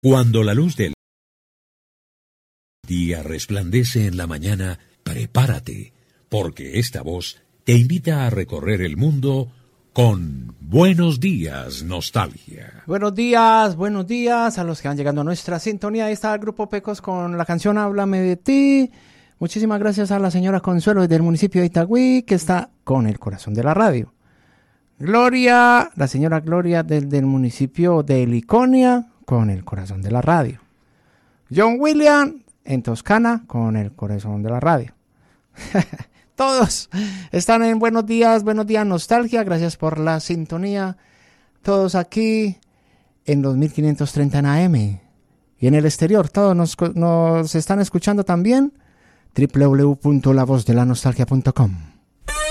Cuando la luz del día resplandece en la mañana, prepárate, porque esta voz te invita a recorrer el mundo con Buenos Días, Nostalgia. Buenos días a los que van llegando a nuestra sintonía. Ahí está el Grupo Pecos con la canción Háblame de ti. Muchísimas gracias a la señora Consuelo del municipio de Itagüí, que está con el corazón de la radio. Gloria, la señora Gloria del municipio de Liconia, con el corazón de la radio. John William en Toscana, con el corazón de la radio. Todos están en Buenos Días Nostalgia. Gracias por la sintonía. Todos aquí en los 1530 en AM y en el exterior. Todos nos están escuchando también. www.lavozdeLaNostalgia.com.